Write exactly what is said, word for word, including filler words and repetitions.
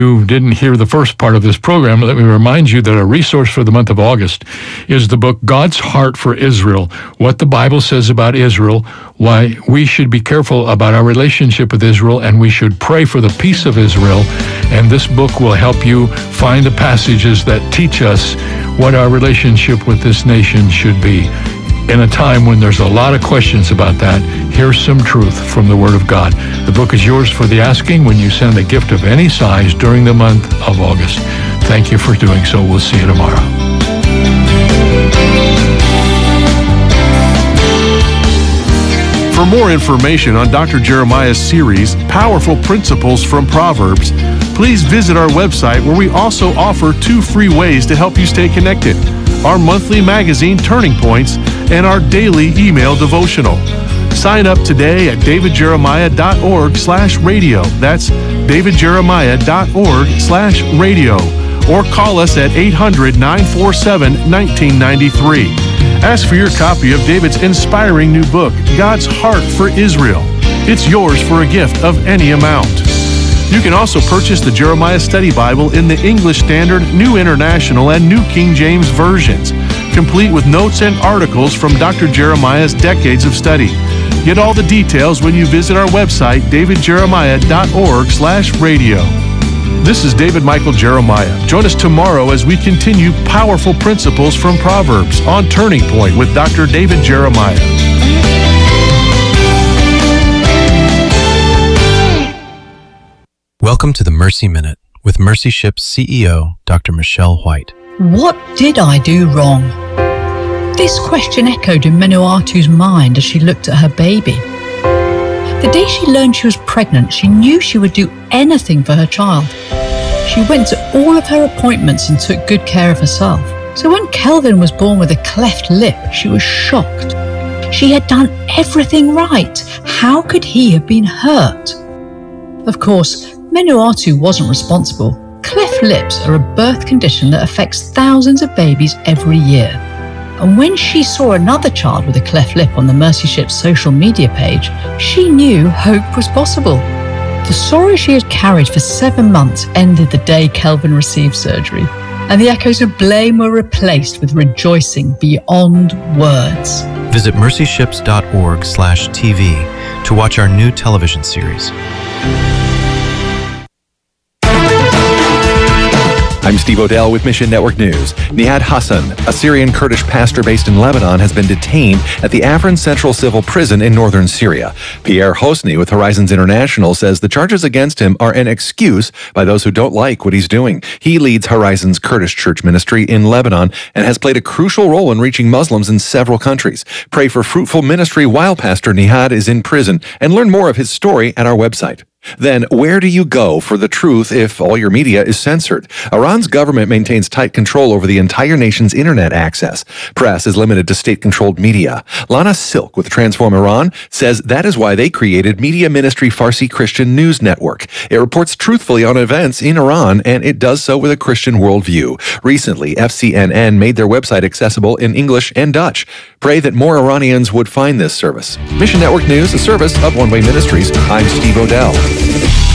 you didn't hear the first part of this program, let me remind you that a resource for the month of August is the book God's Heart for Israel, What the Bible Says About Israel, Why We Should Be Careful About Our Relationship with Israel, and We Should Pray for the Peace of Israel. And this book will help you find the passages that teach us what our relationship with this nation should be. In a time when there's a lot of questions about that, here's some truth from the Word of God. The book is yours for the asking when you send a gift of any size during the month of August. Thank you for doing so. We'll see you tomorrow. For more information on Doctor Jeremiah's series, Powerful Principles from Proverbs, please visit our website, where we also offer two free ways to help you stay connected: our monthly magazine, Turning Points, and our daily email devotional. Sign up today at davidjeremiah.org slash radio. That's davidjeremiah.org slash radio. Or call us at eight hundred, nine four seven, one nine nine three. Ask for your copy of David's inspiring new book, God's Heart for Israel. It's yours for a gift of any amount. You can also purchase the Jeremiah Study Bible in the English Standard, New International, and New King James versions, complete with notes and articles from Doctor Jeremiah's decades of study. Get all the details when you visit our website, davidjeremiah.org slash radio. This is David Michael Jeremiah. Join us tomorrow as we continue Powerful Principles from Proverbs on Turning Point with Doctor David Jeremiah. Welcome to the Mercy Minute with Mercy Ship's C E O, Doctor Michelle White. What did I do wrong? This question echoed in Menuatu's mind as she looked at her baby. The day she learned she was pregnant, she knew she would do anything for her child. She went to all of her appointments and took good care of herself. So when Kelvin was born with a cleft lip, she was shocked. She had done everything right. How could he have been hurt? Of course, Menuatu wasn't responsible. Cleft lips are a birth condition that affects thousands of babies every year. And when she saw another child with a cleft lip on the Mercy Ship's social media page, she knew hope was possible. The sorrow she had carried for seven months ended the day Kelvin received surgery, and the echoes of blame were replaced with rejoicing beyond words. Visit mercyships.org slash TV to watch our new television series. I'm Steve Odell with Mission Network News. Nihad Hassan, a Syrian Kurdish pastor based in Lebanon, has been detained at the Afrin Central Civil Prison in northern Syria. Pierre Hosni with Horizons International says the charges against him are an excuse by those who don't like what he's doing. He leads Horizons Kurdish Church Ministry in Lebanon and has played a crucial role in reaching Muslims in several countries. Pray for fruitful ministry while Pastor Nihad is in prison, and learn more of his story at our website. Then, where do you go for the truth if all your media is censored? Iran's government maintains tight control over the entire nation's internet access. Press is limited to state-controlled media. Lana Silk with Transform Iran says that is why they created Media Ministry Farsi Christian News Network. It reports truthfully on events in Iran, and it does so with a Christian worldview. Recently, F C N N made their website accessible in English and Dutch. Pray that more Iranians would find this service. Mission Network News, a service of One Way Ministries. I'm Steve Odell.